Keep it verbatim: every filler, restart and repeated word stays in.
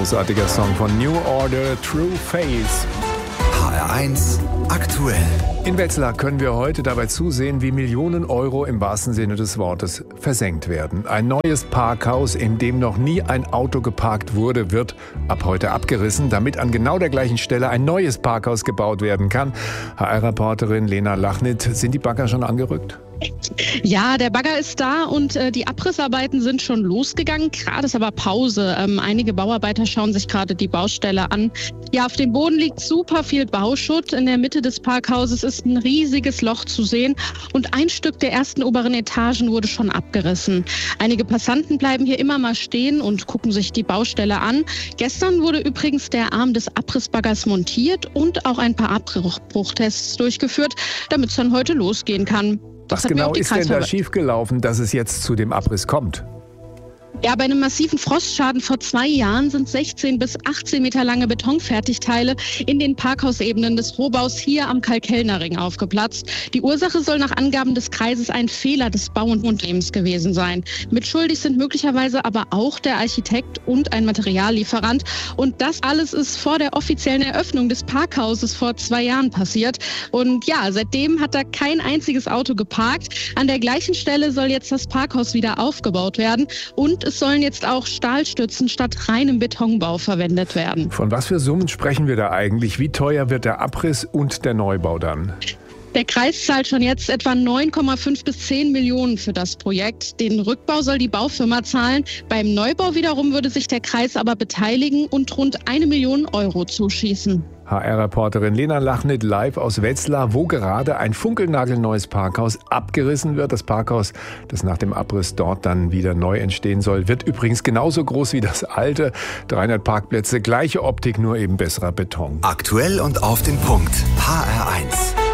großartiger Song von New Order, True Face. H R eins aktuell. In Wetzlar können wir heute dabei zusehen, wie Millionen Euro im wahrsten Sinne des Wortes versenkt werden. Ein neues Parkhaus, in dem noch nie ein Auto geparkt wurde, wird ab heute abgerissen, damit an genau der gleichen Stelle ein neues Parkhaus gebaut werden kann. H R-Reporterin Lena Lachnit, sind die Bagger schon angerückt? Ja, der Bagger ist da und äh, die Abrissarbeiten sind schon losgegangen. Gerade ist aber Pause. Ähm, einige Bauarbeiter schauen sich gerade die Baustelle an. Ja, auf dem Boden liegt super viel Bauschutt. In der Mitte des Parkhauses ist ein riesiges Loch zu sehen und ein Stück der ersten oberen Etagen wurde schon abgerissen. Einige Passanten bleiben hier immer mal stehen und gucken sich die Baustelle an. Gestern wurde übrigens der Arm des Abrissbaggers montiert und auch ein paar Abbruchtests durchgeführt, damit es dann heute losgehen kann. Was genau ist denn da schiefgelaufen, dass es jetzt zu dem Abriss kommt? Ja, bei einem massiven Frostschaden vor zwei Jahren sind sechzehn bis achtzehn Meter lange Betonfertigteile in den Parkhausebenen des Rohbaus hier am Karl-Kellner-Ring aufgeplatzt. Die Ursache soll nach Angaben des Kreises ein Fehler des Bauunternehmens gewesen sein. Mitschuldig sind möglicherweise aber auch der Architekt und ein Materiallieferant. Und das alles ist vor der offiziellen Eröffnung des Parkhauses vor zwei Jahren passiert. Und ja, seitdem hat da kein einziges Auto geparkt. An der gleichen Stelle soll jetzt das Parkhaus wieder aufgebaut werden. Und es sollen jetzt auch Stahlstützen statt reinem Betonbau verwendet werden. Von was für Summen sprechen wir da eigentlich? Wie teuer wird der Abriss und der Neubau dann? Der Kreis zahlt schon jetzt etwa neun Komma fünf bis zehn Millionen für das Projekt. Den Rückbau soll die Baufirma zahlen. Beim Neubau wiederum würde sich der Kreis aber beteiligen und rund eine Million Euro zuschießen. H R-Reporterin Lena Lachnit live aus Wetzlar, wo gerade ein funkelnagelneues Parkhaus abgerissen wird. Das Parkhaus, das nach dem Abriss dort dann wieder neu entstehen soll, wird übrigens genauso groß wie das alte. dreihundert Parkplätze, gleiche Optik, nur eben besserer Beton. Aktuell und auf den Punkt. H R eins.